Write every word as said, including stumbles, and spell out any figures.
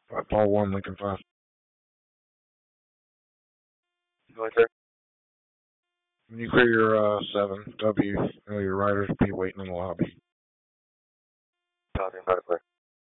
Uh, Paul one, Lincoln five. Going sir. When you clear your uh, seven, W, you know, your riders will be waiting in the lobby. Talking about it, clear.